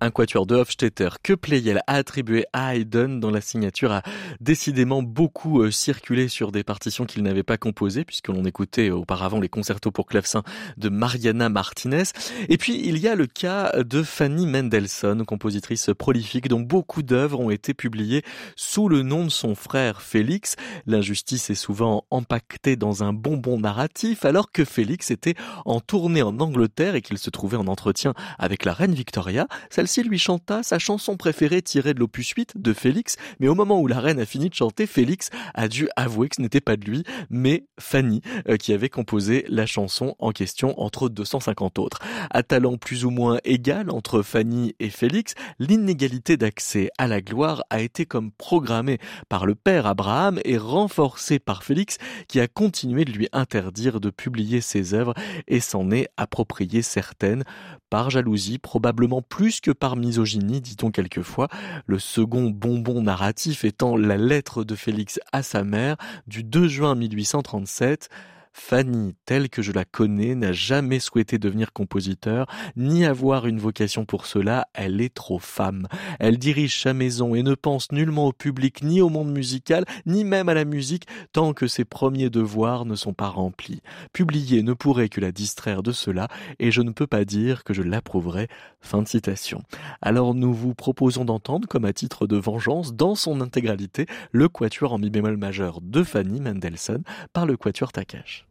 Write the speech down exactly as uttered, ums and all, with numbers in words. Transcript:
Un quatuor de Hofstetter que Pleyel a attribué à Haydn, dont la signature a décidément beaucoup euh, circulé sur des partitions qu'il n'avait pas composées, puisque l'on écoutait auparavant les concertos pour clavecin de Mariana Martinez. Et puis il y a le cas de Fanny Mendelssohn, compositrice prolifique dont beaucoup d'œuvres ont été publiées sous le nom de son frère Félix. L'injustice est souvent empaquetée dans un bonbon narratif, alors que Félix était en tournée en Angleterre et qu'il se trouvait en entretien avec la reine Victoria. Celle-ci lui chanta sa chanson préférée tirée de l'opus huit de Félix, mais au moment où la reine a fini de chanter, Félix a dû avouer que ce n'était pas de lui, mais Fanny, euh, qui avait composé la chanson en question entre deux cent cinquante autres. À talent plus ou moins égal entre Fanny et Félix, l'inégalité d'accès à la gloire a été comme programmée par le père Abraham et renforcée par Félix, qui a continué de lui interdire de publier ses œuvres et s'en est approprié certaines, par jalousie, probablement plus que par misogynie, dit-on quelquefois. Le second bonbon narratif étant la lettre de Félix à sa mère du deux juin mille huit cent trente-sept. Fanny, telle que je la connais, n'a jamais souhaité devenir compositeur, ni avoir une vocation pour cela, elle est trop femme. Elle dirige sa maison et ne pense nullement au public, ni au monde musical, ni même à la musique, tant que ses premiers devoirs ne sont pas remplis. Publier ne pourrait que la distraire de cela, et je ne peux pas dire que je l'approuverais. Fin de citation. Alors nous vous proposons d'entendre, comme à titre de vengeance, dans son intégralité, le quatuor en mi bémol majeur de Fanny Mendelssohn par le quatuor Takesh.